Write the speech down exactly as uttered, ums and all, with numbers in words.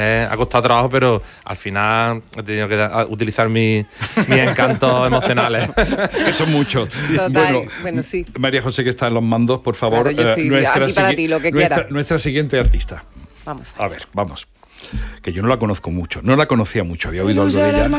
Eh, ha costado trabajo, pero al final he tenido que da- utilizar mi- mis encantos emocionales. Que son muchos. Total, Bueno, bueno, sí. María José, que está en los mandos, por favor. Claro, yo estoy aquí para sigui- ti, lo que nuestra, quieras. nuestra siguiente artista. Vamos. A ver, vamos. Que yo no la conozco mucho. No la conocía mucho, había oído algo de ella.